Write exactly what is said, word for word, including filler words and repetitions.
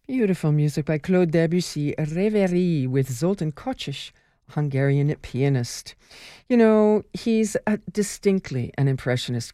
Beautiful music by Claude Debussy, Reverie with Zoltan Kocsis, Hungarian pianist. You know, he's a, distinctly an impressionist